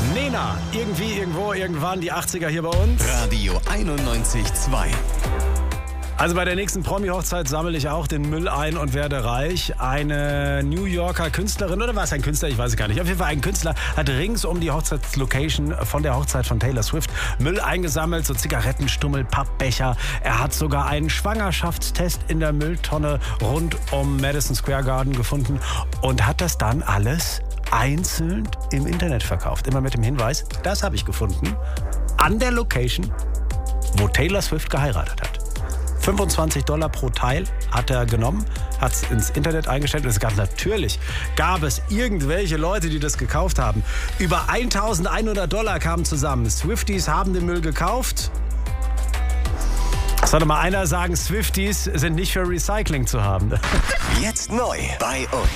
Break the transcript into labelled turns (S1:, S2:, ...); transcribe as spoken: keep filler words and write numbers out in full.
S1: Nena, irgendwie, irgendwo, irgendwann, die achtziger hier bei uns.
S2: Radio einundneunzig Komma zwei.
S1: Also bei der nächsten Promi-Hochzeit sammle ich auch den Müll ein und werde reich. Eine New Yorker Künstlerin, oder war es ein Künstler? Ich weiß es gar nicht. Auf jeden Fall ein Künstler hat rings um die Hochzeitslocation von der Hochzeit von Taylor Swift Müll eingesammelt, so Zigarettenstummel, Pappbecher. Er hat sogar einen Schwangerschaftstest in der Mülltonne rund um Madison Square Garden gefunden und hat das dann alles einzeln im Internet verkauft. Immer mit dem Hinweis, das habe ich gefunden, an der Location, wo Taylor Swift geheiratet hat. fünfundzwanzig Dollar pro Teil hat er genommen, hat es ins Internet eingestellt. Und es gab natürlich, gab es irgendwelche Leute, die das gekauft haben. Über eintausendeinhundert Dollar kamen zusammen. Swifties haben den Müll gekauft. Sollte mal einer sagen, Swifties sind nicht für Recycling zu haben.
S2: Jetzt neu bei uns.